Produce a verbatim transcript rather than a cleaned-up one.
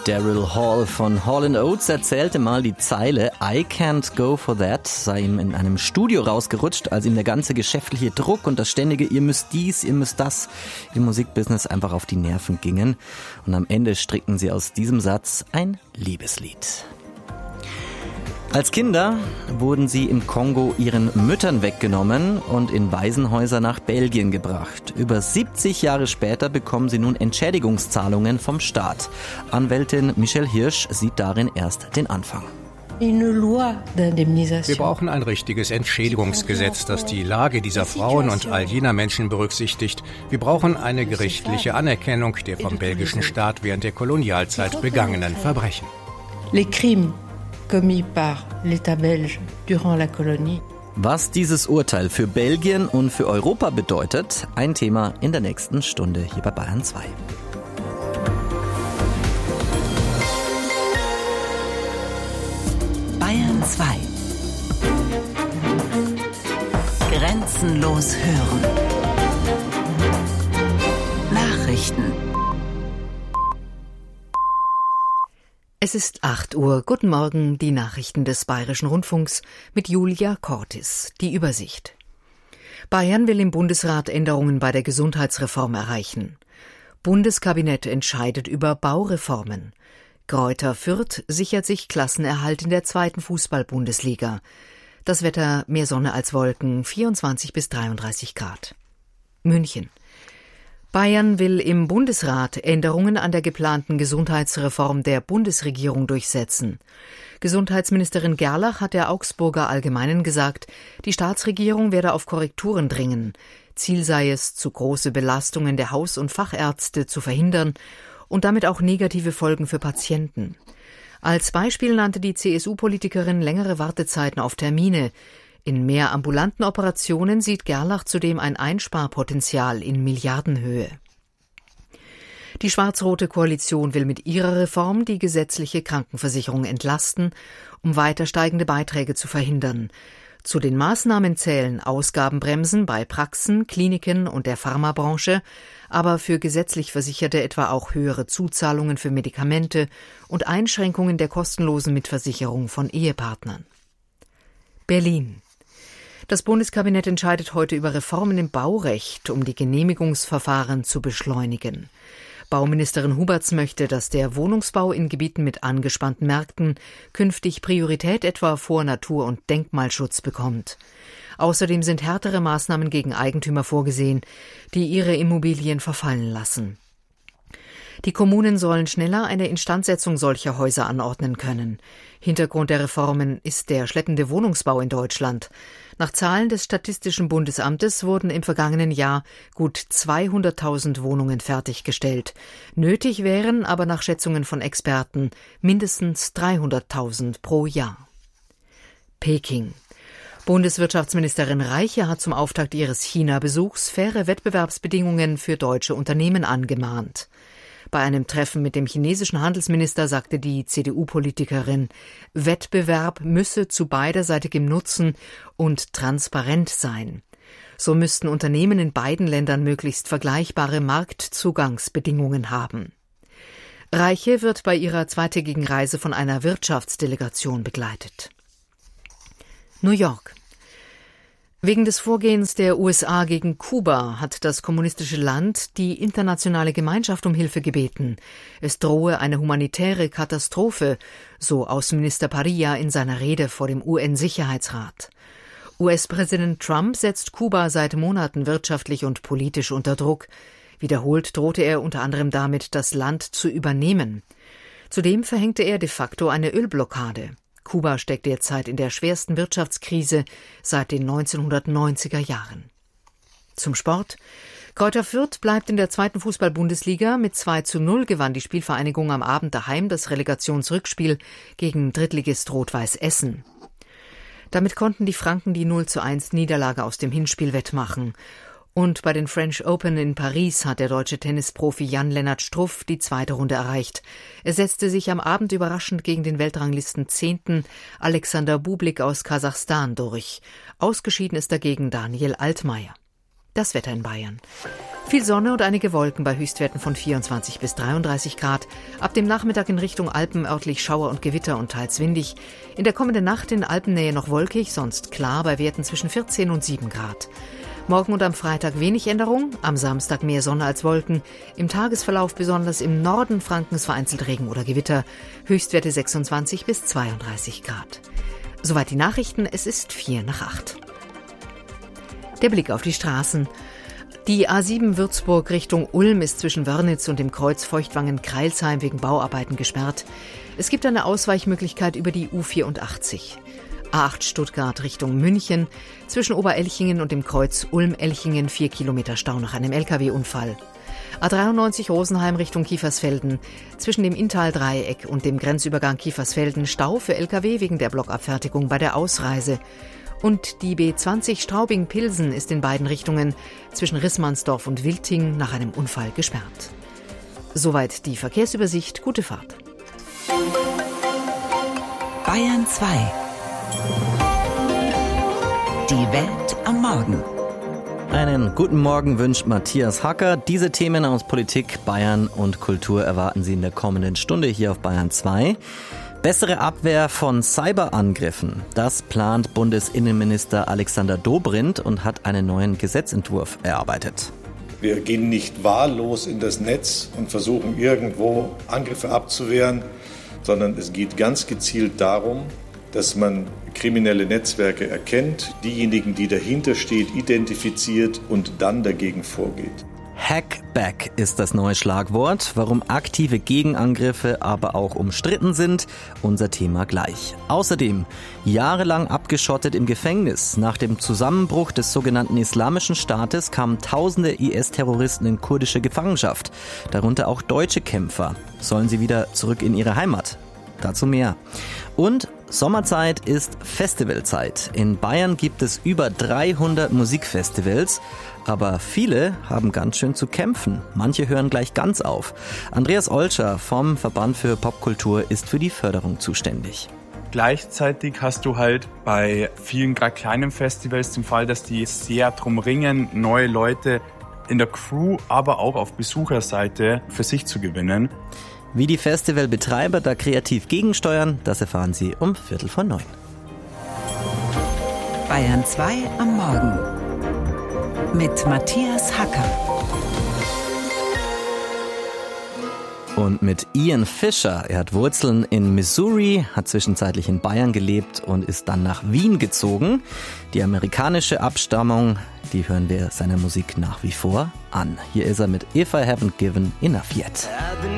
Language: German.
Daryl Hall von Hall and Oates erzählte mal die Zeile I can't go for that, sei ihm in einem Studio rausgerutscht, als ihm der ganze geschäftliche Druck und das ständige ihr müsst dies, ihr müsst das im Musikbusiness einfach auf die Nerven gingen. Und am Ende strickten sie aus diesem Satz ein Liebeslied. Als Kinder wurden sie im Kongo ihren Müttern weggenommen und in Waisenhäuser nach Belgien gebracht. Über siebzig Jahre später bekommen sie nun Entschädigungszahlungen vom Staat. Anwältin Michelle Hirsch sieht darin erst den Anfang. Wir brauchen ein richtiges Entschädigungsgesetz, das die Lage dieser Frauen und all jener Menschen berücksichtigt. Wir brauchen eine gerichtliche Anerkennung der vom belgischen Staat während der Kolonialzeit begangenen Verbrechen. Les crimes commis par l'État belge durant la colonie. Was dieses Urteil für Belgien und für Europa bedeutet, ein Thema in der nächsten Stunde hier bei Bayern zwei. Bayern zwei. Grenzenlos hören. Nachrichten. Es ist acht Uhr. Guten Morgen, die Nachrichten des Bayerischen Rundfunks mit Julia Cortis. Die Übersicht. Bayern will im Bundesrat Änderungen bei der Gesundheitsreform erreichen. Bundeskabinett entscheidet über Baureformen. Greuther Fürth sichert sich Klassenerhalt in der zweiten Fußball-Bundesliga. Das Wetter mehr Sonne als Wolken, vierundzwanzig bis dreiunddreißig Grad. München. Bayern will im Bundesrat Änderungen an der geplanten Gesundheitsreform der Bundesregierung durchsetzen. Gesundheitsministerin Gerlach hat der Augsburger Allgemeinen gesagt, die Staatsregierung werde auf Korrekturen dringen. Ziel sei es, zu große Belastungen der Haus- und Fachärzte zu verhindern und damit auch negative Folgen für Patienten. Als Beispiel nannte die C S U-Politikerin längere Wartezeiten auf Termine. In mehr ambulanten Operationen sieht Gerlach zudem ein Einsparpotenzial in Milliardenhöhe. Die schwarz-rote Koalition will mit ihrer Reform die gesetzliche Krankenversicherung entlasten, um weiter steigende Beiträge zu verhindern. Zu den Maßnahmen zählen Ausgabenbremsen bei Praxen, Kliniken und der Pharmabranche, aber für gesetzlich Versicherte etwa auch höhere Zuzahlungen für Medikamente und Einschränkungen der kostenlosen Mitversicherung von Ehepartnern. Berlin. Das Bundeskabinett entscheidet heute über Reformen im Baurecht, um die Genehmigungsverfahren zu beschleunigen. Bauministerin Huberts möchte, dass der Wohnungsbau in Gebieten mit angespannten Märkten künftig Priorität etwa vor Natur- und Denkmalschutz bekommt. Außerdem sind härtere Maßnahmen gegen Eigentümer vorgesehen, die ihre Immobilien verfallen lassen. Die Kommunen sollen schneller eine Instandsetzung solcher Häuser anordnen können. Hintergrund der Reformen ist der schleppende Wohnungsbau in Deutschland. Nach Zahlen des Statistischen Bundesamtes wurden im vergangenen Jahr gut zweihunderttausend Wohnungen fertiggestellt. Nötig wären aber nach Schätzungen von Experten mindestens dreihunderttausend pro Jahr. Peking. Bundeswirtschaftsministerin Reiche hat zum Auftakt ihres China-Besuchs faire Wettbewerbsbedingungen für deutsche Unternehmen angemahnt. Bei einem Treffen mit dem chinesischen Handelsminister sagte die C D U-Politikerin, Wettbewerb müsse zu beiderseitigem Nutzen und transparent sein. So müssten Unternehmen in beiden Ländern möglichst vergleichbare Marktzugangsbedingungen haben. Reiche wird bei ihrer zweitägigen Reise von einer Wirtschaftsdelegation begleitet. New York. Wegen des Vorgehens der U S A gegen Kuba hat das kommunistische Land die internationale Gemeinschaft um Hilfe gebeten. Es drohe eine humanitäre Katastrophe, so Außenminister Parilla in seiner Rede vor dem U N-Sicherheitsrat. U S-Präsident Trump setzt Kuba seit Monaten wirtschaftlich und politisch unter Druck. Wiederholt drohte er unter anderem damit, das Land zu übernehmen. Zudem verhängte er de facto eine Ölblockade. Kuba steckt derzeit in der schwersten Wirtschaftskrise seit den neunzehnhundertneunziger Jahren. Zum Sport. Greuther Fürth bleibt in der zweiten Fußball-Bundesliga. Mit zwei zu null gewann die Spielvereinigung am Abend daheim das Relegationsrückspiel gegen Drittligist Rot-Weiß Essen. Damit konnten die Franken die null zu eins Niederlage aus dem Hinspiel wettmachen. Und bei den French Open in Paris hat der deutsche Tennisprofi Jan-Lennart Struff die zweite Runde erreicht. Er setzte sich am Abend überraschend gegen den Weltranglisten Zehnten Alexander Bublik aus Kasachstan durch. Ausgeschieden ist dagegen Daniel Altmaier. Das Wetter in Bayern. Viel Sonne und einige Wolken bei Höchstwerten von vierundzwanzig bis dreiunddreißig Grad. Ab dem Nachmittag in Richtung Alpen örtlich Schauer und Gewitter und teils windig. In der kommenden Nacht in Alpennähe noch wolkig, sonst klar bei Werten zwischen vierzehn und sieben Grad. Morgen und am Freitag wenig Änderung, am Samstag mehr Sonne als Wolken. Im Tagesverlauf besonders im Norden Frankens vereinzelt Regen oder Gewitter. Höchstwerte sechsundzwanzig bis zweiunddreißig Grad. Soweit die Nachrichten, es ist vier nach acht. Der Blick auf die Straßen. Die A sieben Würzburg Richtung Ulm ist zwischen Wörnitz und dem Kreuz Feuchtwangen-Kreilsheim wegen Bauarbeiten gesperrt. Es gibt eine Ausweichmöglichkeit über die U vierundachtzig. A acht Stuttgart Richtung München, zwischen Oberelchingen und dem Kreuz Ulm-Elchingen vier Kilometer Stau nach einem L K W-Unfall. A dreiundneunzig Rosenheim Richtung Kiefersfelden, zwischen dem Inntal-Dreieck und dem Grenzübergang Kiefersfelden Stau für L K W wegen der Blockabfertigung bei der Ausreise. Und die B zwanzig Straubing-Pilsen ist in beiden Richtungen zwischen Rissmannsdorf und Wilting nach einem Unfall gesperrt. Soweit die Verkehrsübersicht. Gute Fahrt. Bayern zwei. Die Welt am Morgen. Einen guten Morgen wünscht Matthias Hacker. Diese Themen aus Politik, Bayern und Kultur erwarten Sie in der kommenden Stunde hier auf Bayern zwei. Bessere Abwehr von Cyberangriffen. Das plant Bundesinnenminister Alexander Dobrindt und hat einen neuen Gesetzentwurf erarbeitet. Wir gehen nicht wahllos in das Netz und versuchen irgendwo Angriffe abzuwehren, sondern es geht ganz gezielt darum, dass man kriminelle Netzwerke erkennt, diejenigen, die dahinter steht, identifiziert und dann dagegen vorgeht. Hackback ist das neue Schlagwort. Warum aktive Gegenangriffe aber auch umstritten sind, unser Thema gleich. Außerdem jahrelang abgeschottet im Gefängnis. Nach dem Zusammenbruch des sogenannten Islamischen Staates kamen tausende I S-Terroristen in kurdische Gefangenschaft, darunter auch deutsche Kämpfer. Sollen sie wieder zurück in ihre Heimat? Dazu mehr. Und Sommerzeit ist Festivalzeit. In Bayern gibt es über dreihundert Musikfestivals, aber viele haben ganz schön zu kämpfen. Manche hören gleich ganz auf. Andreas Olscher vom Verband für Popkultur ist für die Förderung zuständig. Gleichzeitig hast du halt bei vielen gerade kleinen Festivals den Fall, dass die sehr drum ringen, neue Leute in der Crew, aber auch auf Besucherseite für sich zu gewinnen. Wie die Festivalbetreiber da kreativ gegensteuern, das erfahren Sie um Viertel vor neun. Bayern zwei am Morgen mit Matthias Hacker. Und mit Ian Fischer. Er hat Wurzeln in Missouri, hat zwischenzeitlich in Bayern gelebt und ist dann nach Wien gezogen. Die amerikanische Abstammung, die hören wir seiner Musik nach wie vor an. Hier ist er mit If I Haven't Given Enough Yet.